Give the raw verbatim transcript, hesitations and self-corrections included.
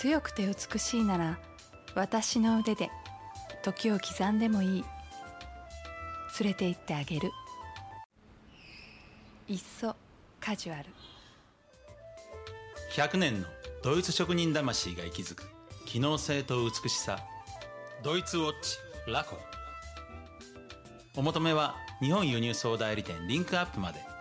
強くて美しいなら私の腕で時を刻んでもいい。連れて行ってあげる。いっそカジュアル。 ひゃくねんのドイツ職人魂が息づく機能性と美しさ。ドイツウォッチラコ。お求めは日本輸入総代理店リンクアップまで。